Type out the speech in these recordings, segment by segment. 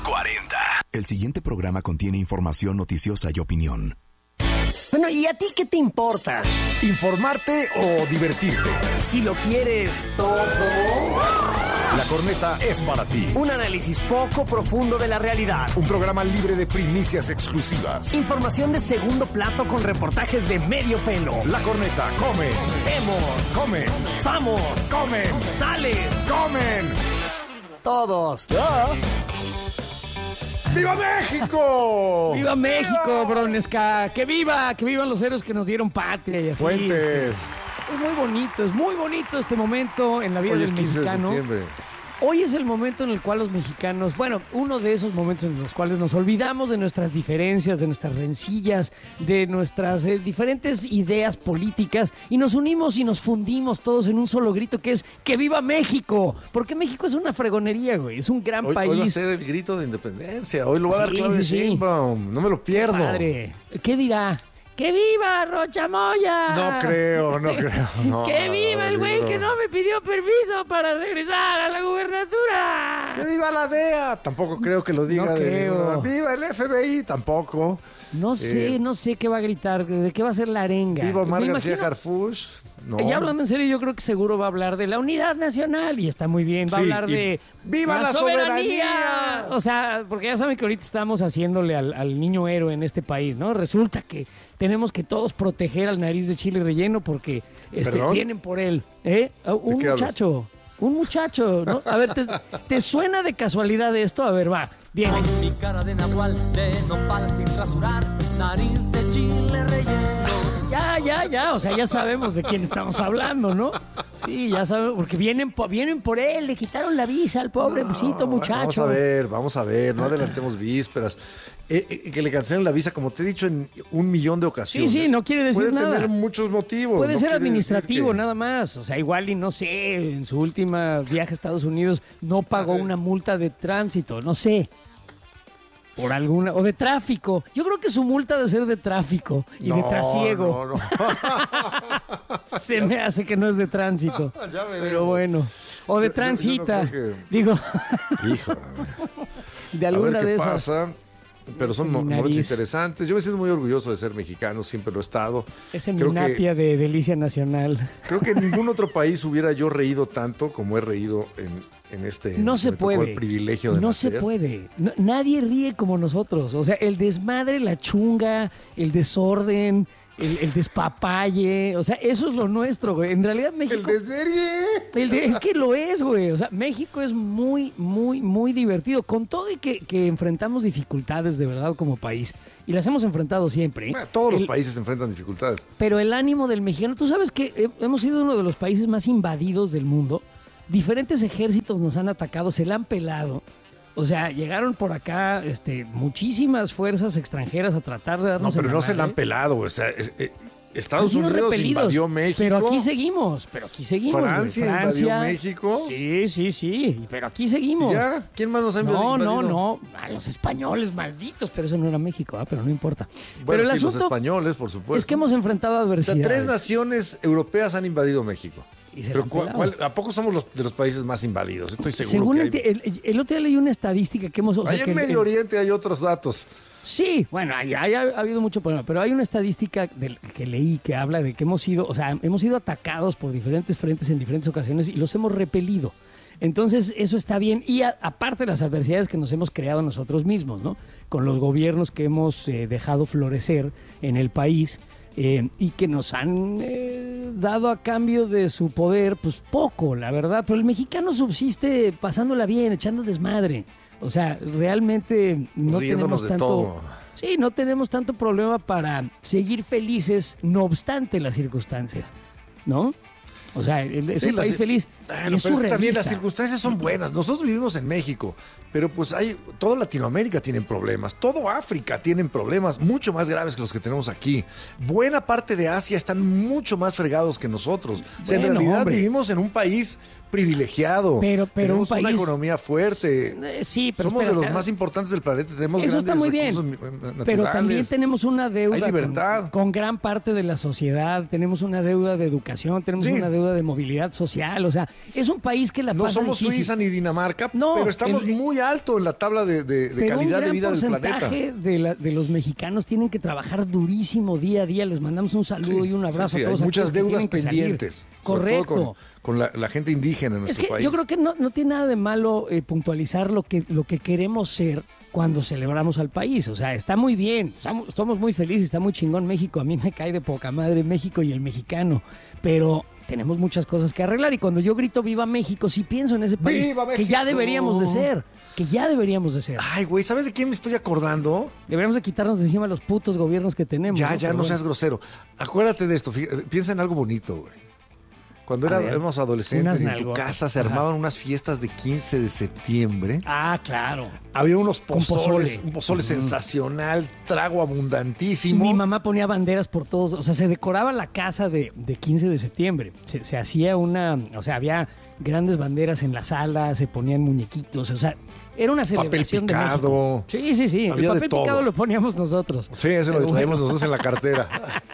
40. El siguiente programa contiene información noticiosa y opinión. Bueno, ¿y a ti qué te importa? ¿Informarte o divertirte? Si lo quieres todo. La Corneta es para ti. Un análisis poco profundo de la realidad. Un programa libre de primicias exclusivas. Información de segundo plato con reportajes de medio pelo. La Corneta come. Vemos. Comen. Samos. Comen. Sales. Comen. Todos. ¡Viva México! ¡Viva México, Bronesca! ¡Que vivan los héroes que nos dieron patria! Y así. Fuentes. Es muy bonito este momento en la vida Hoy del es 15 de mexicano. septiembre. Hoy es el momento en el cual los mexicanos, bueno, uno de esos momentos en los cuales nos olvidamos de nuestras diferencias, de nuestras rencillas, de nuestras diferentes ideas políticas y nos unimos y nos fundimos todos en un solo grito que es ¡que viva México! Porque México es una fregonería, güey, es un gran país. Hoy va a ser el grito de independencia, hoy lo va a dar Sí, Claudia sí. Sheinbaum, no me lo pierdo. Padre, ¿qué dirá? ¡Que viva Rocha Moya! No creo. No, ¡Que viva el güey que no me pidió permiso para regresar a la gubernatura! ¡Que viva la DEA! Tampoco creo que lo diga. No creo. ¡Viva el FBI! Tampoco. No sé qué va a gritar, de qué va a ser la arenga. ¡Viva Omar Me García imagino- Harfuch! No. Ya hablando en serio, yo creo que seguro va a hablar de la unidad nacional y está muy bien. Va a Sí, hablar y de ¡viva la soberanía! O sea, porque ya saben que ahorita estamos haciéndole al niño héroe en este país, ¿no? Resulta que tenemos que todos proteger al nariz de chile relleno porque ¿Perdón? vienen por él. Un qué hablas? muchacho, ¿no? A ver, ¿te suena de casualidad esto? A ver, va, viene. Con mi cara de nahual, de nopal sin rasurar, nariz de chile relleno. Ya, o sea, ya sabemos de quién estamos hablando, ¿no? Sí, ya sabemos, porque vienen por él, le quitaron la visa al pobrecito muchacho. Vamos a ver, no adelantemos vísperas. Que le cancelen la visa, como te he dicho en 1,000,000 de ocasiones. Sí, no quiere decir Puede nada. tener muchos motivos. Puede no ser quiere administrativo, decir que- nada más. O sea, igual y no sé, en su última viaje a Estados Unidos no pagó una multa de tránsito, no sé. Por alguna, o de tráfico. Yo creo que su multa debe ser de tráfico y de trasiego. No. Se me hace que no es de tránsito. Ya veremos. Pero bueno. O de Yo no transita. creo que- Digo, Hijo, de a alguna ver de qué esas. pasa. Pero son Ese mi momentos nariz. interesantes. Yo me siento muy orgulloso de ser mexicano, siempre lo he estado. Ese Creo que- minapia de delicia nacional. Creo que en ningún otro país hubiera yo reído tanto como he reído en este. No se me tocó puede. El privilegio de no nacer. se puede. Nadie ríe como nosotros. O sea, el desmadre, la chunga, el desorden, el despapalle. O sea, eso es lo nuestro, güey. En realidad México... El desvergue. Es que lo es, güey. O sea, México es muy, muy, muy divertido. Con todo y que enfrentamos dificultades de verdad como país. Y las hemos enfrentado siempre. Bueno, todos los países enfrentan dificultades. Pero el ánimo del mexicano... Tú sabes que hemos sido uno de los países más invadidos del mundo. Diferentes ejércitos nos han atacado, se la han pelado. O sea, llegaron por acá muchísimas fuerzas extranjeras a tratar de No, darnos pero en no la se la han madre. pelado. O sea, Han Estados sido Unidos repelidos, invadió México. Pero aquí seguimos, güey. Francia invadió México. Sí, pero aquí seguimos. ¿Ya? ¿Quién más nos ha invadido? No. A los españoles malditos, pero eso no era México, pero no importa. Bueno, pero el sí, asunto los españoles, por supuesto. es que hemos enfrentado O sea, adversidades. 3 naciones europeas han invadido México. Y se la Pero han pelado. ¿a poco somos de los países más invadidos? Estoy seguro Según que hay... el otro día leí una estadística que hemos... o sea, Allá que en Medio Oriente hay otros datos. Sí, bueno, ahí ha habido mucho problema, pero hay una estadística que leí que habla de que hemos sido atacados por diferentes frentes en diferentes ocasiones y los hemos repelido. Entonces, eso está bien. Y aparte de las adversidades que nos hemos creado nosotros mismos, ¿no? Con los gobiernos que hemos dejado florecer en el país y que nos han dado a cambio de su poder, pues poco, la verdad. Pero el mexicano subsiste pasándola bien, echando desmadre. O sea, realmente no Riéndonos tenemos de tanto... todo. Sí, no tenemos tanto problema para seguir felices, no obstante las circunstancias, ¿no? O sea, es Sí, un país feliz. Bueno, y es pero es que también surrealista. las circunstancias son buenas. Nosotros vivimos en México, pero pues toda Latinoamérica tiene problemas, todo África tienen problemas mucho más graves que los que tenemos aquí. Buena parte de Asia están mucho más fregados que nosotros. O sea, en Bueno, realidad hombre. vivimos en un país privilegiado. Pero tenemos un país, una economía fuerte. Sí, pero somos espérate, de los más importantes del planeta. Tenemos eso está muy bien, naturales. pero también tenemos una deuda Hay libertad. con gran parte de la sociedad, tenemos una deuda de educación, tenemos una deuda de movilidad social, o sea, es un país que la no pasa somos difícil. Suiza ni Dinamarca, No, pero estamos muy alto en la tabla de calidad de vida del planeta. Un gran porcentaje de los mexicanos tienen que trabajar durísimo día a día. Les mandamos un saludo y un abrazo a todos. Hay muchas aquellos que deudas tienen que salir. pendientes. Correcto. Con la gente indígena en nuestro Es que país. yo creo que no tiene nada de malo puntualizar lo que queremos ser cuando celebramos al país. O sea, está muy bien, somos muy felices, está muy chingón México. A mí me cae de poca madre México y el mexicano, pero tenemos muchas cosas que arreglar. Y cuando yo grito ¡Viva México!, sí pienso en ese país ¡Viva que ya México! deberíamos de ser. Que ya deberíamos de ser. Ay, güey, ¿sabes de quién me estoy acordando? Deberíamos de quitarnos de encima los putos gobiernos que tenemos. Ya, Pero no seas bueno. grosero. Acuérdate de esto, piensa en algo bonito, güey. Cuando éramos adolescentes y en tu nalgotas. casa se Ajá. armaban unas fiestas de 15 de septiembre. Ah, claro. Había unos Con pozoles, pozole. un pozole sensacional, trago abundantísimo. Mi mamá ponía banderas por todos, o sea, se decoraba la casa de 15 de septiembre. Se hacía o sea, había grandes banderas en la sala, se ponían muñequitos, o sea, era una celebración Papel picado. de México. Sí. Había El de papel todo. picado lo poníamos nosotros. Sí, ese lo Pero traíamos bueno. nosotros en la cartera.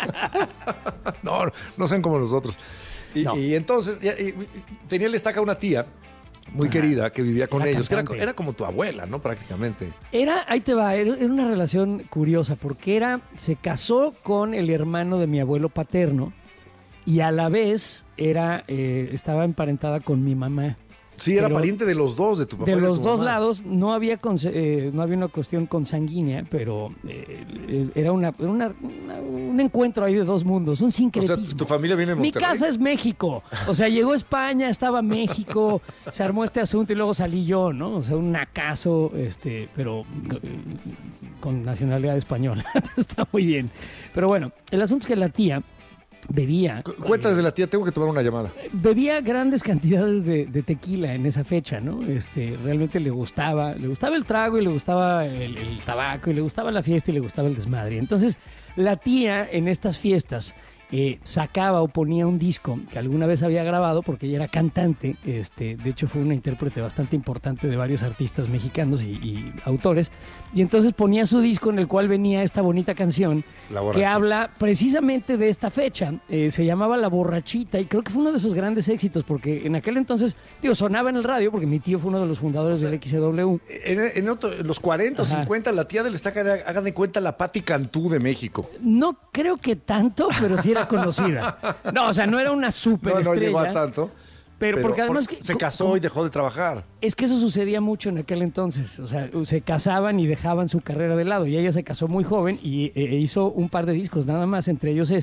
no sean como nosotros. No. Y entonces tenía el estaca una tía muy querida que vivía con Era ellos, que cantante. era como tu abuela, ¿no? Prácticamente. Ahí te va, era una relación curiosa porque se casó con el hermano de mi abuelo paterno y a la vez estaba emparentada con mi mamá. Sí, era Pero pariente de los dos, de tu papá y De de los tu dos mamá. lados no había una cuestión consanguínea, pero era un encuentro ahí de dos mundos, un O sincretismo. sea, tu familia viene de Mi Monterrey. casa es México. O sea, llegó España, estaba México, se armó este asunto y luego salí yo, ¿no? O sea, un nacazo, pero con nacionalidad española. Está muy bien. Pero bueno, el asunto es que la tía bebía. Cuéntales de la tía, tengo que tomar una llamada. Bebía grandes cantidades de tequila en esa fecha, ¿no? Realmente le gustaba el trago y le gustaba el tabaco y le gustaba la fiesta y le gustaba el desmadre. Entonces, la tía en estas fiestas sacaba o ponía un disco que alguna vez había grabado porque ella era cantante, de hecho fue una intérprete bastante importante de varios artistas mexicanos y autores, y entonces ponía su disco en el cual venía esta bonita canción La que borrachita. habla precisamente de esta fecha. Se llamaba La Borrachita y creo que fue uno de esos grandes éxitos porque en aquel entonces, sonaba en el radio porque mi tío fue uno de los fundadores del XW. En los 40 o Ajá. 50, la tía del estaca era, hagan de cuenta, la Patti Cantú de México. No creo que tanto, pero sí era conocida. No, o sea, no era una No superestrella. llegó a tanto. Pero porque además se casó y dejó de trabajar. es que eso sucedía mucho en aquel entonces. O sea, se casaban y dejaban su carrera de lado. Y ella se casó muy joven y hizo un par de discos nada más, entre ellos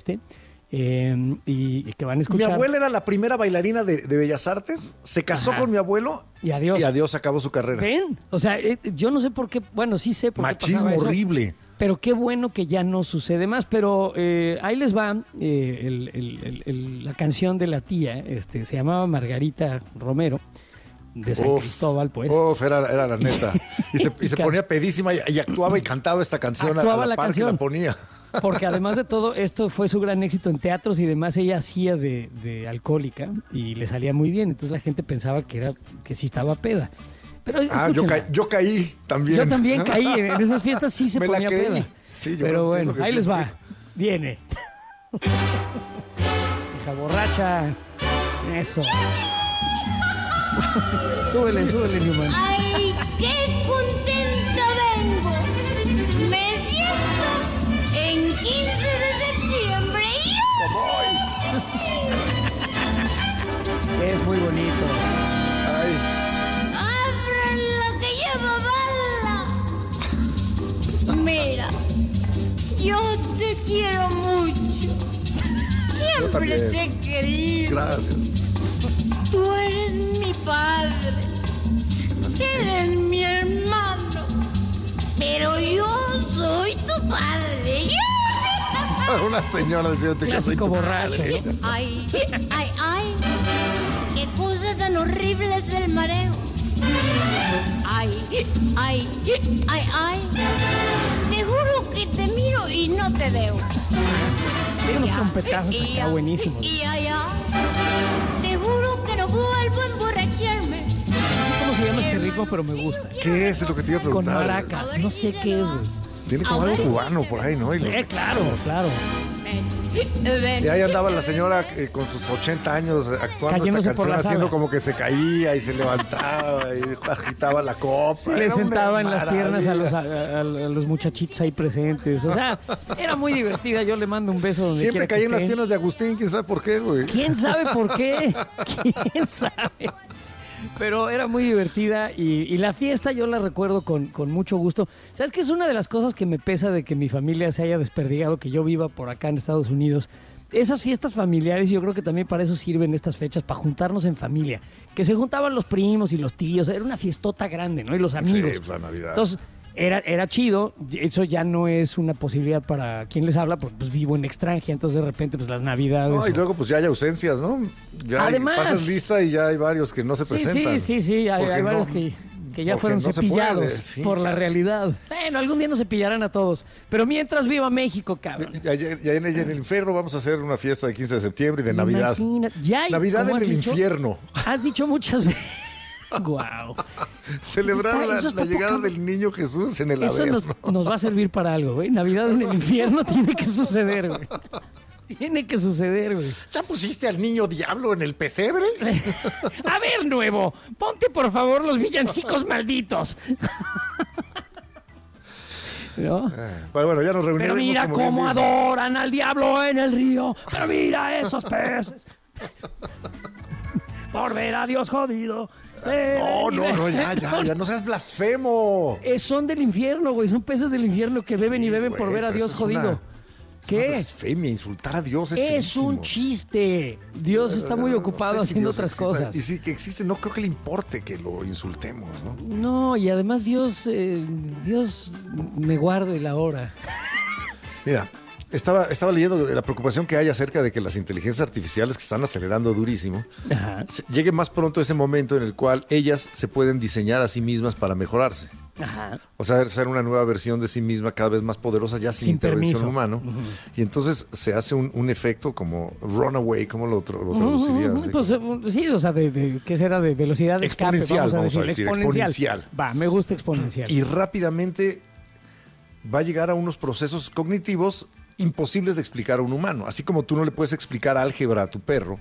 y que van a Mi escuchar. abuela era la primera bailarina de Bellas Artes, se casó Ajá. con mi abuelo Y adiós. y adiós acabó su carrera. ¿Ven? O sea, yo no sé por qué, bueno, sí sé por qué Machismo pasaba eso, horrible. pero qué bueno que ya no sucede más. Pero ahí les va la canción de la tía, se llamaba Margarita Romero, de San Uf, Cristóbal, pues. Era la neta. Y se ponía pedísima y actuaba y cantaba esta canción Actuaba a la la par que canción. la ponía. Porque además de todo, esto fue su gran éxito en teatros y demás. Ella hacía de alcohólica y le salía muy bien. Entonces la gente pensaba que sí estaba peda. Pero escúchenla. Yo caí también. Yo también caí. En esas fiestas sí se Me la ponía creí. peda. Sí, yo Pero pienso bueno, que ahí sí, les va. sí. Viene. Hija borracha. Eso. súbele, Newman. ¡Ay, qué contenta vengo! Me siento en 15 de septiembre. Es muy bonito. Ay, ¡Abran lo que lleva bala! Mira, yo te quiero mucho. Siempre también. te he querido. gracias. Tú eres mi padre. Eres mi hermano. Pero yo soy tu padre. Una señora diciéndote que soy Clásico tu borracho, padre. ¿no? Ay, ay, ay. Qué cosa tan horrible es el mareo. Ay, ay, ay, ay. Te juro que te miro y no te veo. Tiene unos trompetazos acá buenísimos. Y allá. Te juro que no vuelvo a emborracharme. se llama este ritmo, pero me gusta. ¿Qué es lo que te iba a Con preguntar? maracas. No sé qué es, güey. Tiene como algo cubano por ahí, ¿no? Claro, claro. Y ahí andaba la señora con sus 80 años actuando Cayéndose esta por canción, la haciendo sala. como que se caía y se levantaba y agitaba la copa. Se le Era una sentaba en las piernas a maravilla. los muchachitos ahí presentes. O sea, era muy divertida. Yo le mando un beso donde Siempre quiera que caía en las esté. piernas de Agustín, quién sabe por qué, güey. ¿Quién sabe por qué? ¿Quién sabe? Pero era muy divertida y la fiesta yo la recuerdo con mucho gusto. ¿Sabes qué? Es una de las cosas que me pesa de que mi familia se haya desperdigado, que yo viva por acá en Estados Unidos. Esas fiestas familiares, yo creo que también para eso sirven estas fechas, para juntarnos en familia. Que se juntaban los primos y los tíos, era una fiestota grande, ¿no? Y los amigos. Sí, pues, la Navidad. Entonces, era chido, eso ya no es una posibilidad para quien les habla, pues vivo en extranjera, entonces de repente pues las navidades... No, y luego pues ya hay ausencias, ¿no? Ya Además- pasas lista y ya hay varios que no se presentan. Sí, hay Porque varios no- que ya porque fueron no se cepillados puede, sí, por la claro. realidad. Bueno, algún día nos cepillarán a todos, pero mientras viva México, cabrón. Ya en el infierno vamos a hacer una fiesta de 15 de septiembre y de Navidad. Imagina- ya hay, Navidad ¿cómo en has el dicho? infierno. Has dicho muchas veces. Guau. Celebrar Eso está la llegada poca- del niño Jesús en el Eso Averno. nos va a servir para algo, güey. Navidad en el infierno tiene que suceder, güey. Tiene que suceder, güey. ¿Ya pusiste al niño diablo en el pesebre? A ver, nuevo, ponte por favor los villancicos malditos. ¿No? Bueno, ya nos reunimos. Pero mira cómo adoran al diablo en el río. Pero mira esos peces. Por ver a Dios jodido. No, ya, no seas blasfemo. Son del infierno, güey. Son peces del infierno que beben y beben güey, por ver a pero Dios eso es jodido. una ¿Qué? Blasfemia, insultar a Dios es Es un feísimo. chiste. Dios está muy ocupado No sé si haciendo Dios otras exista. cosas. Y sí que existe, no creo que le importe que lo insultemos, ¿no? No, y además Dios me guarde la hora. Mira, estaba leyendo de la preocupación que hay acerca de que las inteligencias artificiales que están acelerando durísimo, Ajá. llegue más pronto ese momento en el cual ellas se pueden diseñar a sí mismas para mejorarse. Ajá. O sea, ser una nueva versión de sí misma cada vez más poderosa, ya sin Sin intervención permiso. humana. Y entonces se hace un efecto como runaway, ¿cómo lo traducirías? Pues, sí, o sea, ¿qué será? De velocidad de escape, Exponencial, vamos a decir. exponencial. Va, me gusta exponencial. Y rápidamente va a llegar a unos procesos cognitivos imposibles de explicar a un humano. Así como tú no le puedes explicar álgebra a tu perro,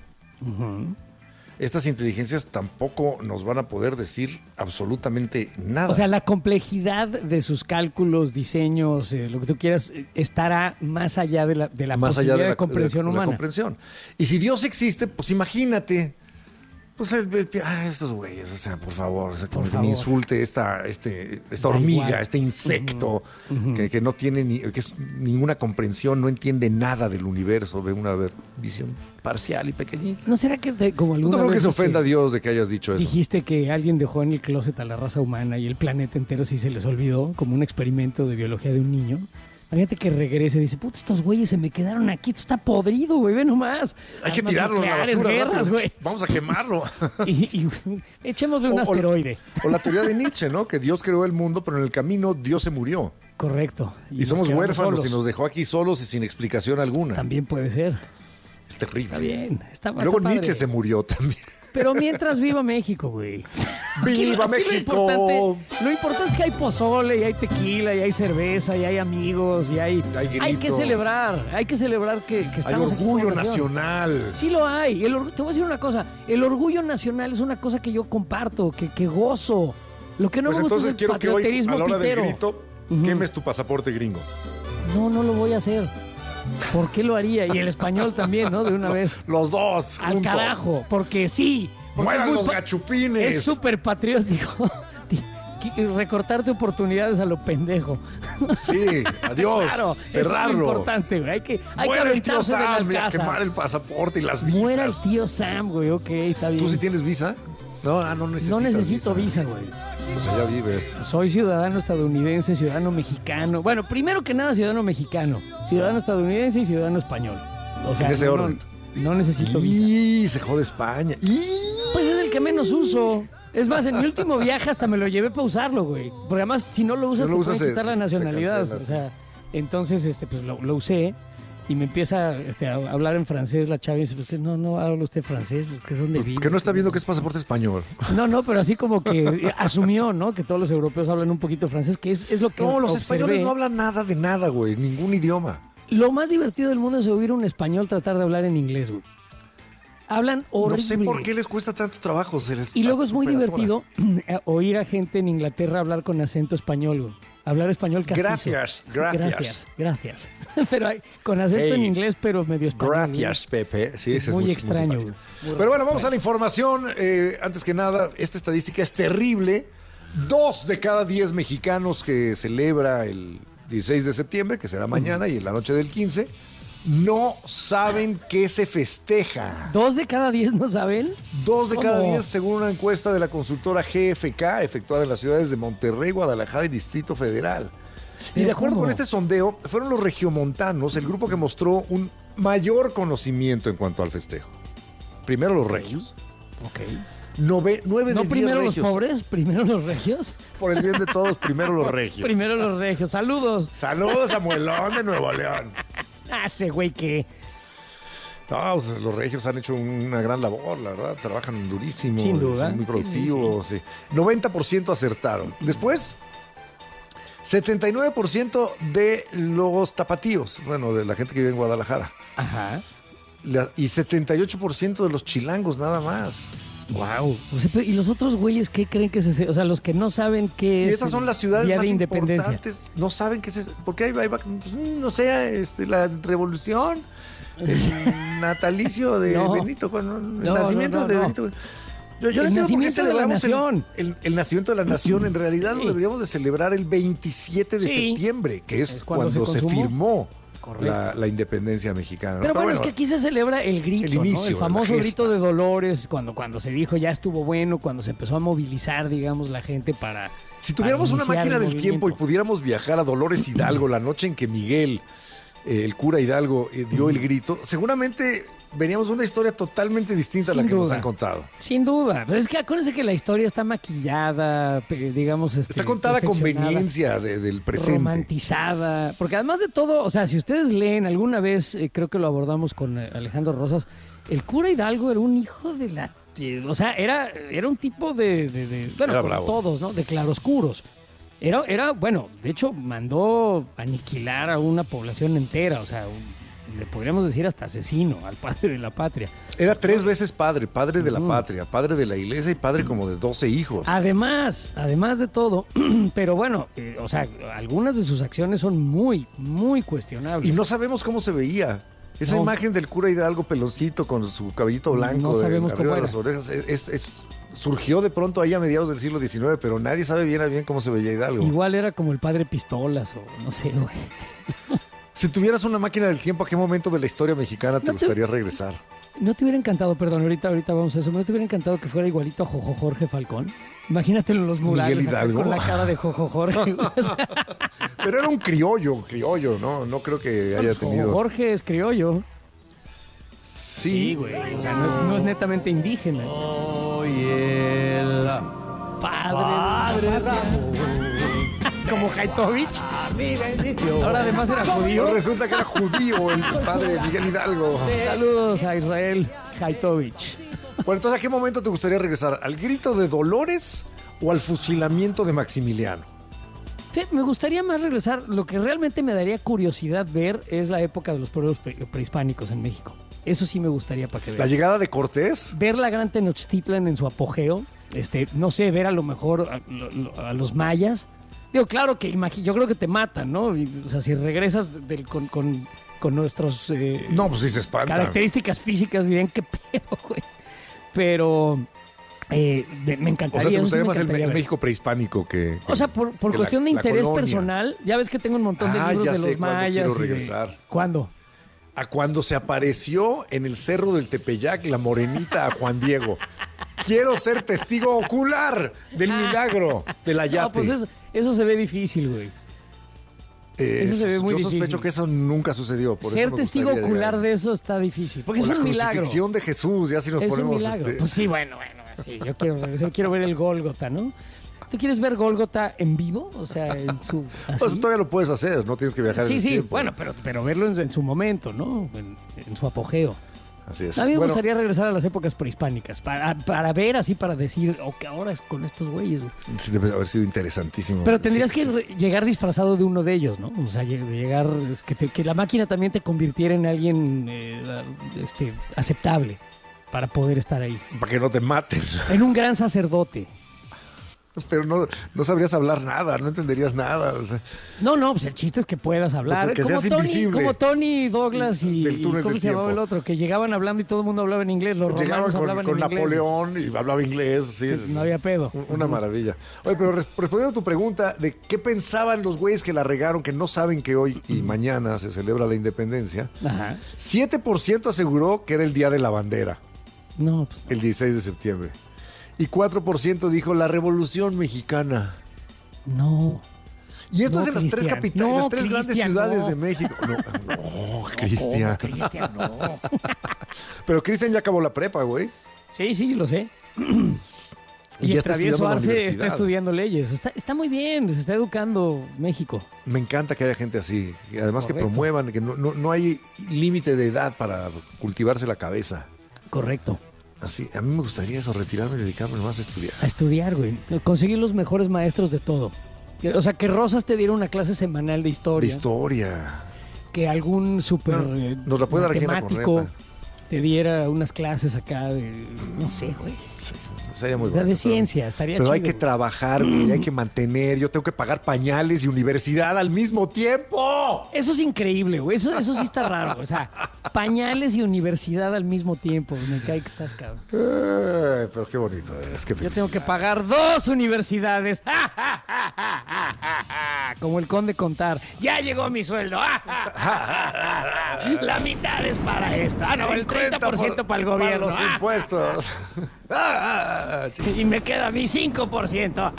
estas inteligencias tampoco nos van a poder decir absolutamente nada. O sea, la complejidad de sus cálculos, diseños, lo que tú quieras, estará más allá de la más allá posibilidad de comprensión de la humana. comprensión. Y si Dios existe, pues imagínate. Pues estos güeyes, o sea, por favor, o sea, Por que favor. me insulte esta Da hormiga, igual. este insecto que no tiene que es ninguna comprensión, no entiende nada del universo, ve una visión parcial y pequeñita. ¿No será que como No alguna creo que vez se ofenda a Dios de que hayas dicho eso. dijiste que alguien dejó en el closet a la raza humana y el planeta entero sí se les olvidó, como un experimento de biología de un niño? Imagínate que regrese y dice, puta, estos güeyes se me quedaron aquí, esto está podrido, güey, ve nomás. Hay que Armas tirarlo a la nucleares, basura. guerras, rápido. güey. Vamos a quemarlo. Y echémosle un O- asteroide. O la teoría de Nietzsche, ¿no? Que Dios creó el mundo, pero en el camino Dios se murió. Correcto. Y nos somos quedamos huérfanos solos. y nos dejó aquí solos y sin explicación alguna. También puede ser. Es terrible. Está bien. Está Y luego está padre. Nietzsche se murió también. Pero mientras viva México, güey. ¡Viva Aquí México! Lo importante es que hay pozole, y hay tequila, y hay cerveza, y hay amigos, y hay grito. que celebrar. Hay que celebrar que Hay estamos aquí orgullo como nación. nacional. Sí lo hay. Te voy a decir una cosa. El orgullo nacional es una cosa que yo comparto, que gozo. Lo que no Pues me gusta entonces es el quiero que hoy, patrioterismo a la hora pitero. del grito, Ujú. quemes tu pasaporte gringo. No lo voy a hacer. ¿Por qué lo haría? Y el español también, ¿no? De una vez. Los dos, Al juntos. carajo, porque sí. Porque ¡Mueran es muy los gachupines! Es súper patriótico. Recortarte oportunidades a lo pendejo. Sí, adiós. Claro, eso es lo cerrarlo. importante, güey. Hay que Muera el tío aventarse de la Sam y a casa. quemar el pasaporte y las visas. Muera el tío Sam, güey. Ok, está bien. ¿Tú sí tienes visa? No, no necesito. No necesito visa, güey. O sea, ya vives. Soy ciudadano estadounidense, ciudadano mexicano. Bueno, primero que nada, ciudadano mexicano. Ciudadano estadounidense y ciudadano español. O sea, En ese no, orden. No necesito visa. Y se jode España. Y Pues es el que menos uso. Es más, en mi último viaje hasta me lo llevé para usarlo, güey. Porque además, si no lo usas, Si no lo te usas, pueden quitar se la nacionalidad. cancela, o sea, entonces, pues lo usé. y me empieza a hablar en francés la chava y dice, pues, no habla usted francés, pues que dónde vive. Que no está viendo que es pasaporte español. No, pero así como que asumió, ¿no? Que todos los europeos hablan un poquito francés, que es lo que No, los observé. españoles no hablan nada de nada, güey, ningún idioma. Lo más divertido del mundo es oír un español tratar de hablar en inglés, güey. Hablan horrible. No sé por qué les cuesta tanto trabajo. Y luego es muy superadora. divertido oír a gente en Inglaterra hablar con acento español, güey. Hablar español castizo. Gracias. Pero con acento en inglés, pero medio español. Gracias, Pepe. Sí, es muy extraño. Muy pero bueno, vamos a la información. Antes que nada, esta estadística es terrible. 2 de cada 10 mexicanos que celebra el 16 de septiembre, que será mañana, y en la noche del 15, no saben qué se festeja. 2 de cada 10 no saben. 2 de ¿Cómo? cada 10, según una encuesta de la consultora GFK, efectuada en las ciudades de Monterrey, Guadalajara y Distrito Federal. Y de acuerdo con este sondeo, fueron los regiomontanos el grupo que mostró un mayor conocimiento en cuanto al festejo. Primero los regios. Ok. 9 de 10 ¿No primero regios. los pobres? ¿Primero los regios? Por el bien de todos, primero los regios. Primero los regios. Saludos. Saludos, Samuelón de Nuevo León. Ese güey que... No, pues, los regios han hecho una gran labor, la verdad. Trabajan durísimo. Sin duda. Son muy productivos. Sí. 90% acertaron. Después, 79% de los tapatíos. Bueno, de la gente que vive en Guadalajara. Ajá. Y 78% de los chilangos, nada más. Wow. ¿Y los otros güeyes qué creen que es ese? O sea, los que no saben qué Y es. estas son las ciudades Día más de Independencia. importantes. No saben qué es eso. Porque ahí va, no sé, la revolución, el natalicio de No. Benito, el No, nacimiento no. de Benito. Yo El no entiendo por qué nacimiento de la celebramos nación. el nacimiento de la nación. En realidad lo Sí. deberíamos de celebrar el 27 de Sí. septiembre, que es cuando se consumó. firmó Correcto. la independencia mexicana, ¿no? Pero bueno, es que aquí se celebra el grito, el ¿no? inicio, El famoso la grito gesta. de Dolores, cuando se dijo ya estuvo bueno, cuando se empezó a movilizar, digamos, la gente para... Si tuviéramos para una iniciar máquina el del tiempo y movimiento. pudiéramos viajar a Dolores Hidalgo la noche en que Miguel, el cura Hidalgo, dio el grito, seguramente veríamos una historia totalmente distinta a la Sin que nos duda. han contado. Sin duda, pero es que acuérdense que la historia está maquillada, digamos... Está contada a perfeccionada, conveniencia del presente. romantizada, porque además de todo, o sea, si ustedes leen alguna vez, creo que lo abordamos con Alejandro Rosas, el cura Hidalgo era un hijo de la... O sea, era un tipo bueno, Era como bravo. todos, ¿no? De claroscuros. Era, bueno, de hecho, mandó aniquilar a una población entera, o sea, le podríamos decir hasta asesino al padre de la patria. Era 3 veces padre de la patria, padre de la iglesia y padre como de 12 hijos. Además de todo, pero bueno, o sea, algunas de sus acciones son muy, muy cuestionables. Y no sabemos cómo se veía. Esa No. imagen del cura Hidalgo peloncito con su cabellito blanco No sabemos arriba cómo de las orejas, surgió de pronto ahí a mediados del siglo XIX, pero nadie sabe bien a bien cómo se veía Hidalgo. Igual era como el padre Pistolas o no sé, güey. Si tuvieras una máquina del tiempo, ¿a qué momento de la historia mexicana te gustaría regresar? ¿No te hubiera encantado, perdón, ahorita vamos a eso, ¿no te hubiera encantado que fuera igualito a Jojo Jorge Falcón? Imagínatelo en los murales Miguel acá, Hidalgo. con la cara de Jojo Jorge. O sea, Pero era un criollo, ¿no? No creo que haya Jojo tenido... Jorge es criollo. Sí, güey. O sea, no es netamente indígena. Padre como Haitovich. Ahora además era judío. Pero resulta que era judío el padre de Miguel Hidalgo. Saludos a Israel Haitovich. Bueno, entonces, ¿a qué momento te gustaría regresar? ¿Al grito de Dolores o al fusilamiento de Maximiliano? Fíjate, me gustaría más regresar. Lo que realmente me daría curiosidad ver es la época de los pueblos prehispánicos en México. Eso sí me gustaría para que ¿La vean. llegada de Cortés? Ver la gran Tenochtitlan en su apogeo. No sé, ver a lo mejor a los mayas. Digo, claro que yo creo que te matan, ¿no? O sea, si regresas con nuestros No, pues sí se espanta. características físicas, dirían qué pedo, güey. Pero me encantaría. O sea, te eso sí gustaría me más encantaría el ver. México prehispánico que O sea, por que cuestión de la interés colonia. personal, ya ves que tengo un montón de libros ya de sé los cuándo mayas. quiero y de- regresar. ¿Cuándo? A cuando se apareció en el cerro del Tepeyac la morenita a Juan Diego. Quiero ser testigo ocular del milagro del Ayate. No, pues eso se ve difícil, güey. eso se ve muy Yo sospecho difícil. que eso nunca sucedió. Por Ser eso me testigo gustaría ocular llegar. de eso está difícil. Porque O es la un milagro. crucifixión de Jesús, ya si nos Es un ponemos... milagro. Pues sí, bueno, sí, yo quiero ver el Gólgota, ¿no? ¿Tú quieres ver Gólgota en vivo? O sea, en su... ¿así? Pues todavía lo puedes hacer, no tienes que viajar en el Sí, tiempo. bueno, pero verlo en su momento, ¿no? En su apogeo. Así es. A mí me Bueno, gustaría regresar a las épocas prehispánicas, para ver así, para decir, que ahora es con estos güeyes, güey. sí, debe haber sido interesantísimo. Pero tendrías Sí, que llegar disfrazado de uno de ellos, ¿no? O sea, llegar, que la máquina también te convirtiera en alguien aceptable para poder estar ahí. Para que no te maten. En un gran sacerdote. Pero no sabrías hablar nada, no entenderías nada. O sea, No, pues el chiste es que puedas hablar. Pues que seas invisible. Como Tony Douglas Del y túnel ¿cómo del se llamaba el tiempo. otro? Que llegaban hablando y todo el mundo hablaba en inglés. Los llegaban romanos hablaban con en inglés. Napoleón y hablaba inglés. Sí, No había pedo. Una maravilla. Oye, pero respondiendo a tu pregunta de qué pensaban los güeyes que la regaron, que no saben que hoy y mañana se celebra la independencia, Ajá. 7% aseguró que era el Día de la Bandera, No, pues no. el 16 de septiembre. Y 4% dijo la Revolución Mexicana. No. Y esto No, es en las tres Cristian. capitales, No, las tres grandes Cristian, ciudades no. de México. No, Cristian. Cristian, no. Pero Cristian ya acabó la prepa, güey. Sí, lo sé. Y Y ya el está Travieso estudiando en la Arce está universidad. estudiando leyes. Está muy bien, se está educando México. Me encanta que haya gente así. Y además que Correcto. promuevan, que no hay límite de edad para cultivarse la cabeza. Correcto. Así, a mí me gustaría eso, retirarme y dedicarme nomás a estudiar. A estudiar, güey. Conseguir los mejores maestros de todo. O sea, que Rosas te diera una clase semanal de De historia. historia. Que algún súper Nos la puede dar Regina matemático Corneta. te diera unas clases acá de, no sé, güey. Sí, sería muy O sea, bueno, de ciencia, estaría Pero chido. hay que trabajar, güey, hay que mantener. Yo tengo que pagar pañales y universidad al mismo tiempo. Eso es increíble, güey. Eso sí está raro. Güey. O sea, pañales y universidad al mismo tiempo. Me cae que estás, cabrón. Pero qué bonito es. Qué Yo feliz. tengo que pagar 2 universidades. Como el conde Contar. Ya llegó mi sueldo. La mitad es para esto. No, el 30% para el gobierno. Para los impuestos. Y me queda mi 5%.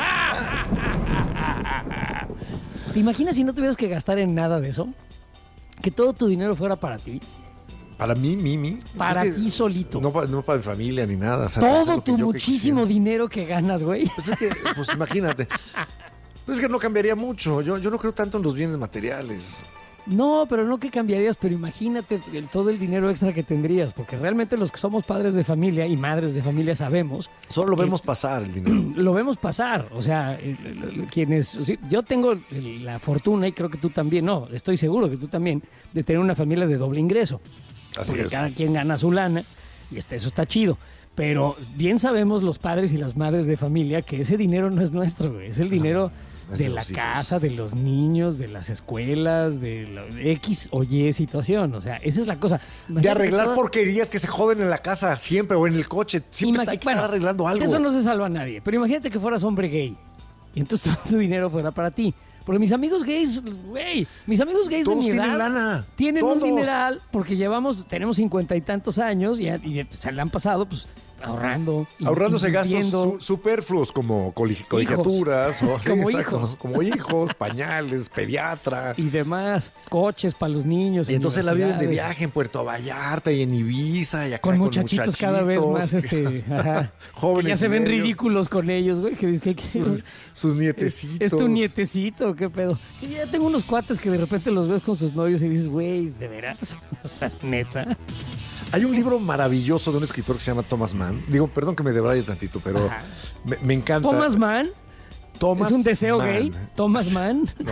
¿Te imaginas si no tuvieras que gastar en nada de eso? Que todo tu dinero fuera para ti. Para mí. Para Es que ti solito. No para mi familia ni nada. O sea, hacer Todo lo que tu yo muchísimo quisiera. dinero que ganas, güey. Pues es que, pues imagínate. Pues es que no cambiaría mucho. Yo no creo tanto en los bienes materiales. No, pero no que cambiarías, pero imagínate todo el dinero extra que tendrías, porque realmente los que somos padres de familia y madres de familia sabemos, Solo lo que vemos pasar el dinero. lo vemos pasar. O sea, quienes, sí, yo tengo la fortuna y creo que tú también, no, estoy seguro que tú también, de tener una familia de doble ingreso. Así Porque es. cada quien gana su lana y eso está chido. Pero bien sabemos los padres y las madres de familia que ese dinero no es nuestro, güey. Es el dinero es de de la los hijos. casa, de los niños, de las escuelas, de X o Y situación. O sea, esa es la cosa. De Imagínate arreglar toda- porquerías que se joden en la casa siempre o en el coche. Siempre hay que estar Bueno, arreglando algo. de eso no se salva a nadie. Pero imagínate que fueras hombre gay y entonces todo tu dinero fuera para ti. Porque mis amigos gays, güey, mis amigos gays Todos de mi edad tienen lana. tienen un Todos. dineral porque tenemos 50 y tantos años y se le han pasado pues ahorrando. Ahorrándose gastos invirtiendo. superfluos como colegiaturas, o, sí, Como exacto, hijos. como hijos, pañales, pediatra. Y demás, coches para los niños. Y entonces la viven de universidades. viaje en Puerto Vallarta y en Ibiza y acá Con muchachitos cada vez más, ajá, jóvenes que ya se ven medios. ridículos con ellos, güey. Que sus nietecitos. Es tu nietecito, qué pedo. Sí, ya tengo unos cuates que de repente los ves con sus novios y dices, güey, ¿de veras? O sea, neta. Hay un libro maravilloso de un escritor que se llama Thomas Mann. Digo, perdón que me debraye tantito, pero Ajá. me encanta. Thomas Mann Thomas es un deseo Mann. gay. Thomas Mann. No,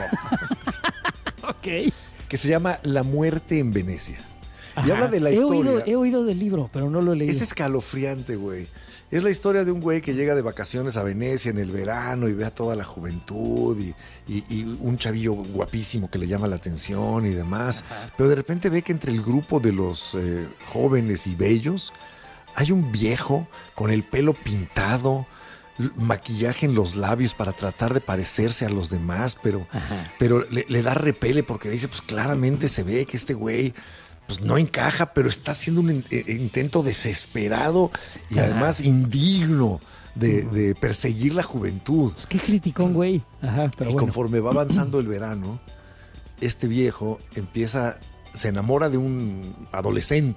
Ok. que se llama La muerte en Venecia. Y Ajá. habla de la He historia. oído del libro, pero no lo he leído. Es escalofriante, güey. Es la historia de un güey que llega de vacaciones a Venecia en el verano y ve a toda la juventud y un chavillo guapísimo que le llama la atención y demás. Pero de repente ve que entre el grupo de los jóvenes y bellos hay un viejo con el pelo pintado, maquillaje en los labios para tratar de parecerse a los demás, pero le da repele porque dice, pues claramente se ve que este güey pues no encaja, pero está haciendo un intento desesperado y además indigno de perseguir la juventud. Pues qué criticón, güey. Ajá, pero Y bueno. conforme va avanzando el verano, este viejo se enamora de un adolescente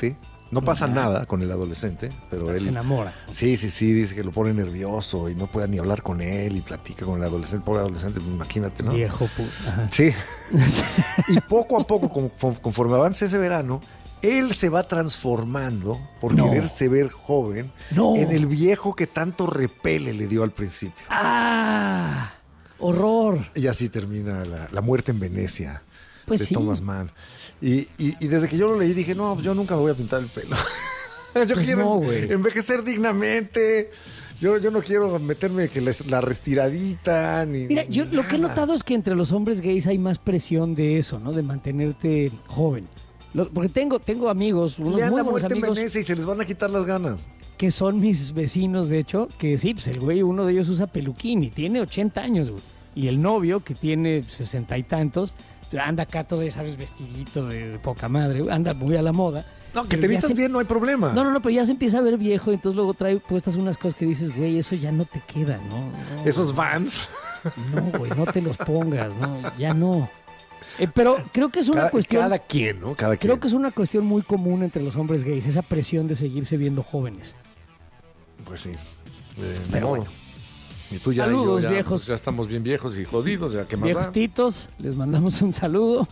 No pasa nada con el adolescente, pero él... Se enamora. Sí, dice que lo pone nervioso y no puede ni hablar con él y platica con el adolescente. Pobre adolescente, imagínate, ¿no? Viejo Ajá. Sí. Y poco a poco, conforme avance ese verano, él se va transformando por quererse ver joven en el viejo que tanto repele le dio al principio. ¡Ah! ¡Horror! Y así termina la muerte en Venecia de Thomas Mann. Y desde que yo lo leí dije, no, yo nunca me voy a pintar el pelo. Yo quiero envejecer dignamente. Yo no quiero meterme que la restiradita. Mira, yo lo que he notado es que entre los hombres gays hay más presión de eso, ¿no? De mantenerte joven. Porque tengo amigos, unos Lean muy La buenos muerte amigos. en Venecia y se les van a quitar las ganas. Que son mis vecinos, de hecho, que sí, pues el güey, uno de ellos usa peluquín y tiene 80 años, güey. Y el novio, que tiene 60 y tantos, anda acá todo, ¿sabes? Vestidito de poca madre, anda muy a la moda. No, que te vistas bien, no hay problema. No, pero ya se empieza a ver viejo, entonces luego trae puestas unas cosas que dices, güey, eso ya no te queda, ¿no? Esos Vans. No, güey, no te los pongas, no, ya no. Pero creo que es una cuestión... Cada quien, ¿no? Cada quien. Creo que es una cuestión muy común entre los hombres gays, esa presión de seguirse viendo jóvenes. Pues sí. Pero bueno. Y tú ya saludos, y yo viejos. Pues ya estamos bien viejos y jodidos, ya que más Viejos titos, les mandamos un saludo.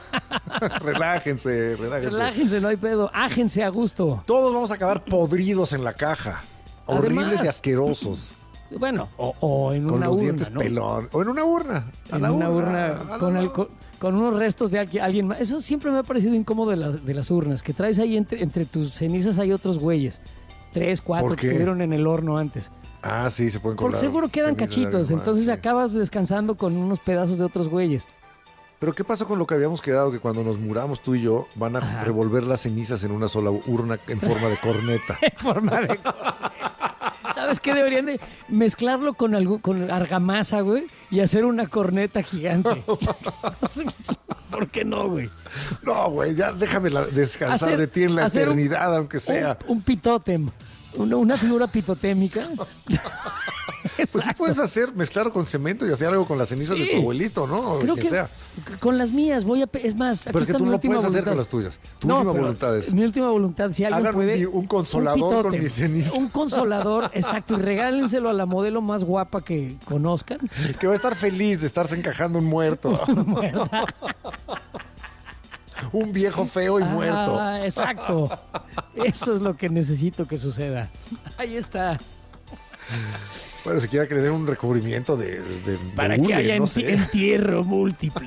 Relájense. Relájense, no hay pedo. Ájense a gusto. Todos vamos a acabar podridos en la caja. Horribles Además, y asquerosos. Bueno, o en con una los urna, dientes ¿no? pelón. O en una urna. En una urna con unos restos de alguien más. Eso siempre me ha parecido incómodo de las urnas, que traes ahí entre tus cenizas hay otros güeyes. 3, 4 que estuvieron en el horno antes. Ah, sí, se pueden colar. Porque seguro quedan cachitos, entonces acabas descansando con unos pedazos de otros güeyes. Pero ¿qué pasó con lo que habíamos quedado? Que cuando nos muramos tú y yo van a revolver las cenizas en una sola urna en forma de corneta. En forma de corneta. ¿Sabes qué? Deberían de mezclarlo con argamasa, güey, y hacer una corneta gigante. ¿Por qué no, güey? No, güey, ya déjame descansar de ti en la eternidad, aunque sea. Un pitótem. Una figura pitotémica. Pues sí puedes mezclar con cemento y hacer algo con las cenizas de tu abuelito, ¿no? Creo que sea. Con las mías es más, pero es que tú no lo puedes hacer con las tuyas. Tu última voluntad es. Mi última voluntad, si alguien puede. Un consolador con mis cenizas. Un consolador, exacto, y regálenselo a la modelo más guapa que conozcan. Que va a estar feliz de estarse encajando un muerto. Un viejo feo y muerto. Exacto. Eso es lo que necesito que suceda. Ahí está. Bueno, si quiera que le den un recubrimiento para que haya entierro múltiple.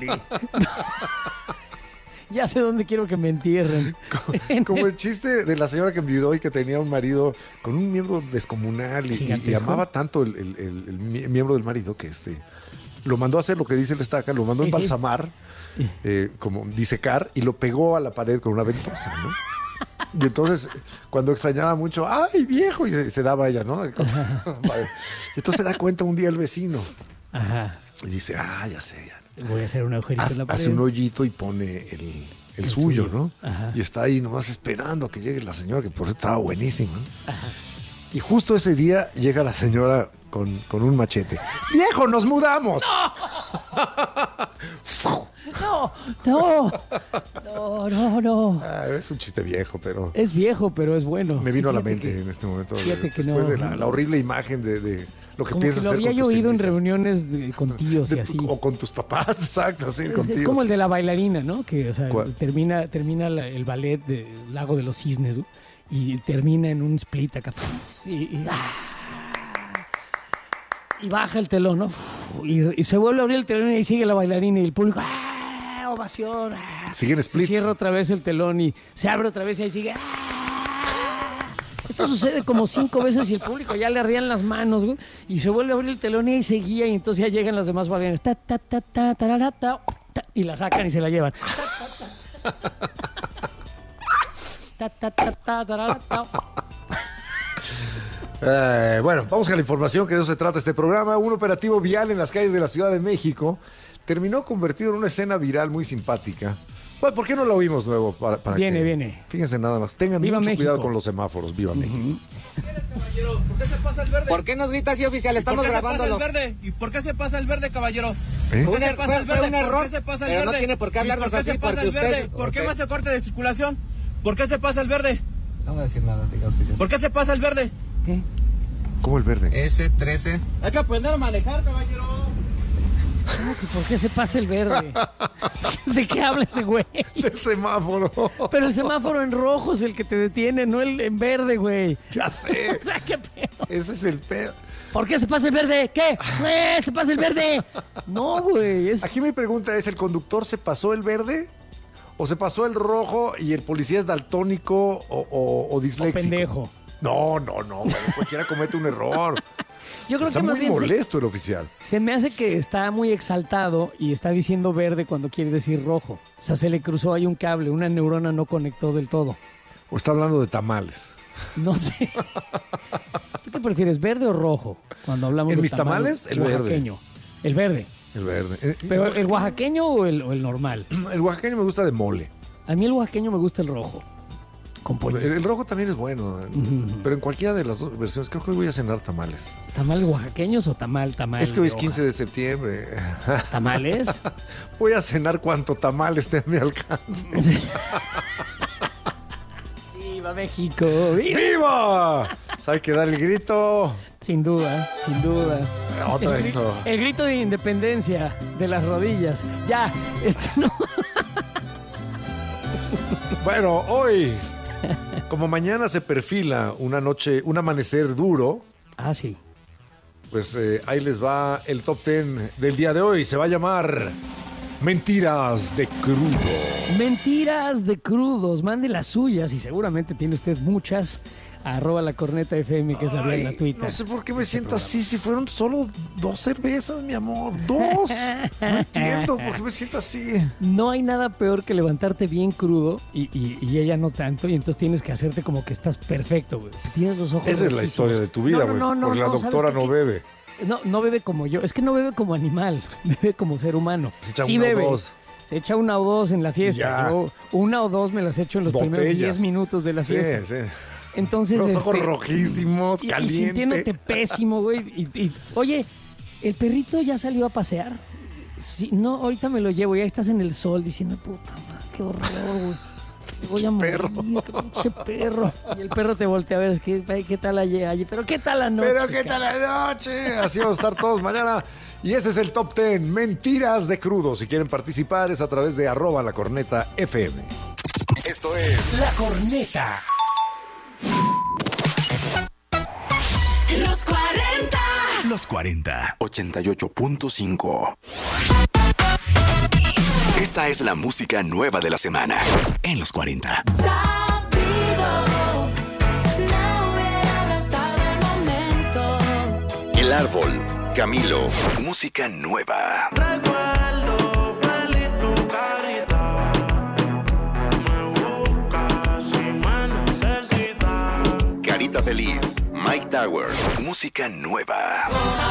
Ya sé dónde quiero que me entierren. Como el chiste de la señora que enviudó y que tenía un marido con un miembro descomunal y amaba tanto el miembro del marido que lo mandó a hacer lo que dice el estaca, lo mandó a embalsamar, como disecar, y lo pegó a la pared con una ventosa, ¿no? Y entonces, cuando extrañaba mucho, ¡ay, viejo! Y se daba a ella, ¿no? Y entonces se da cuenta un día el vecino. Ajá. Y dice, ya sé, ya. Voy a hacer un agujerito en la pared. Hace un hoyito y pone el suyo, ¿no? Ajá. Y está ahí nomás esperando a que llegue la señora, que por eso estaba buenísima, ¿no? Ajá. Y justo ese día llega la señora con un machete. ¡Viejo, nos mudamos! No. Es un chiste viejo, pero... Es viejo, pero es bueno. Me vino a la mente en este momento. Fíjate que después de la horrible imagen de lo que como piensas que hacer. Lo había oído en reuniones con tíos y así. O con tus papás, exacto, sí, con tíos. Es como el de la bailarina, ¿no? Que, o sea, termina el ballet del Lago de los Cisnes, ¿no? Y termina en un split acá. Y baja el telón, ¿no? Y se vuelve a abrir el telón y ahí sigue la bailarina y el público, ovación. Sigue en split. Se cierra otra vez el telón y se abre otra vez y ahí sigue. Esto sucede como 5 veces y el público ya le ardían las manos, güey. Y se vuelve a abrir el telón y ahí seguía y entonces ya llegan las demás bailarinas. Y la sacan y se la llevan. Bueno, vamos a la información, que de eso se trata este programa. Un operativo vial en las calles de la Ciudad de México terminó convertido en una escena viral muy simpática. Bueno, ¿por qué no la oímos nuevo? Viene. Fíjense nada más. Tengan Viva mucho México. cuidado con los semáforos. Viva México. ¿Por qué se pasa el verde? ¿Por qué nos grita así, oficial? Estamos grabándolo. ¿Y por qué se pasa el verde, caballero? ¿Eh? ¿Por qué se pasa el Fue verde? un error, ¿Por qué se pasa el pero verde? no tiene por qué hablarnos ¿Y por qué así, se pasa porque el verde? usted... ¿Por qué Ok. me hace corte de circulación? ¿Por qué se pasa el verde? No voy a decir nada, diga oficial. ¿Por qué se pasa el verde? ¿Qué? ¿Cómo el verde? S13. Hay que aprender a manejar, caballero. ¿Cómo que por qué se pasa el verde? ¿De qué habla ese güey? El semáforo. Pero el semáforo en rojo es el que te detiene, no el en verde, güey. Ya sé. O sea, qué pedo. Ese es el pedo. ¿Por qué se pasa el verde? ¿Qué? ¿Se pasa el verde? No, güey. Aquí mi pregunta es, ¿el conductor se pasó el verde? ¿O se pasó el rojo y el policía es daltónico o disléxico? O pendejo. No, güey, cualquiera comete un error. Yo creo Está que más muy bien molesto el oficial. se me hace que está muy exaltado y está diciendo verde cuando quiere decir rojo. O sea, se le cruzó ahí un cable, una neurona no conectó del todo. O está hablando de tamales. No sé. ¿Tú qué prefieres, verde o rojo? Cuando hablamos En de mis tamales, el verde. oaxaqueño. El verde. El verde. ¿Pero el oaxaqueño o el normal? El oaxaqueño me gusta de mole. A mí el oaxaqueño me gusta el rojo. Con pollito. El rojo también es bueno. Pero en cualquiera de las dos versiones, creo que hoy voy a cenar tamales. ¿Tamales oaxaqueños o tamal? Es que hoy es de 15 de septiembre. hoja? ¿Tamales? Voy a cenar cuanto tamal esté a mi alcance. ¡Viva México! ¡Viva! ¡Viva! ¿Sabe que dar el grito? Sin duda, sin duda. Otra eso. El grito de independencia de las rodillas. Ya, no. Bueno, hoy, como mañana se perfila una noche, un amanecer duro, Ah, sí. pues ahí les va el top 10 del día de hoy. Se va a llamar Mentiras de Crudo. Mentiras de crudos. Mande las suyas y seguramente tiene usted muchas. @lacornetafm, que es la vía Ay, gratuita. no sé por qué me siento así, si fueron solo 2 cervezas, mi amor. 2. No entiendo por qué me siento así. No hay nada peor que levantarte bien crudo y ella no tanto, y entonces tienes que hacerte como que estás perfecto, güey. Tienes los ojos Esa es la rojísimos. historia de tu vida, güey. Porque la ¿sabes doctora qué? no bebe. No bebe como yo. Es que no bebe como animal, bebe como ser humano. Se echa Sí una o bebe. dos. Se echa una o dos en la fiesta. Ya. Yo una o dos me las echo en los primeros Botellas. 10 minutos de la fiesta. Sí, sí. Entonces, Los ojos rojísimos, y caliente. sintiéndote pésimo, güey. Oye, ¿el perrito ya salió a pasear? Sí, no, ahorita me lo llevo. Y ahí estás en el sol diciendo, puta madre, qué horror, güey. Voy a morir, perro. pinche perro. Y el perro te voltea a ver, ¿qué tal ayer? Pero ¿qué tal la noche? Pero ¿qué tal la noche? Así vamos a estar todos mañana. Y ese es el top 10, Mentiras de Crudo. Si quieren participar es a través de @lacornetafm. Esto es La Corneta. Los 40. Los 40 88.5. Esta es la música nueva de la semana en Los 40. El Árbol, Camilo, música nueva. Recuerdo feliz tu carita. Me buscas si me necesitas. Carita Feliz, Mike Towers, música nueva.